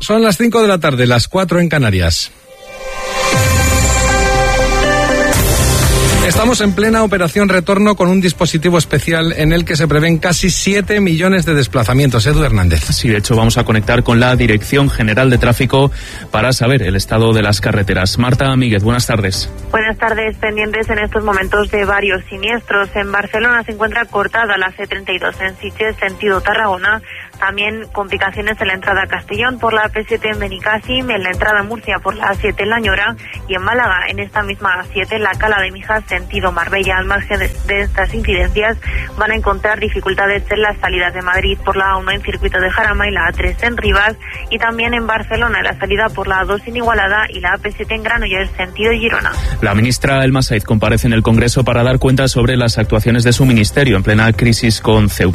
Son las 5 de la tarde, las 4 en Canarias. Estamos en plena operación retorno con un dispositivo especial en el que se prevén casi 7 millones de desplazamientos. Edu Hernández. Sí, de hecho vamos a conectar con la Dirección General de Tráfico para saber el estado de las carreteras. Marta Míguez, buenas tardes. Buenas tardes, pendientes en estos momentos de varios siniestros. En Barcelona se encuentra cortada la C32 en Sitges, sentido Tarragona. También complicaciones en la entrada a Castellón por la AP7 en Benicàssim, en la entrada a Murcia por la A7 en La Ñora y en Málaga en esta misma A7 en la Cala de Mijas, sentido Marbella. Al margen de estas incidencias van a encontrar dificultades en las salidas de Madrid por la A1 en circuito de Jarama y la A3 en Rivas, y también en Barcelona en la salida por la A2 en Igualada y la AP7 en Granollers, sentido Girona. La ministra Elma Saiz comparece en el Congreso para dar cuenta sobre las actuaciones de su ministerio en plena crisis con Ceuta.